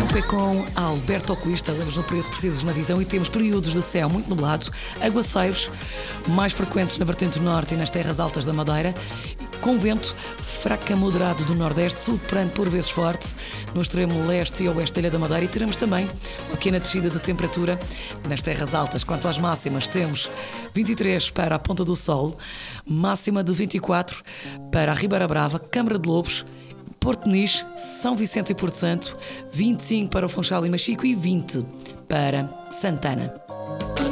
tempo é com Alberto Oculista. Lemos no Preço Precisos na Visão e temos períodos de céu muito nublado, aguaceiros mais frequentes na vertente norte e nas terras altas da Madeira, com vento fraco a moderado do nordeste, soprando por vezes forte no extremo leste e oeste da Ilha da Madeira, e teremos também uma pequena descida de temperatura nas terras altas. Quanto às máximas, temos 23 para a Ponta do Sol, máxima de 24 para a Ribeira Brava, Câmara de Lobos, Porto Nice, São Vicente e Porto Santo, 25 para o Funchal e Machico e 20 para Santana.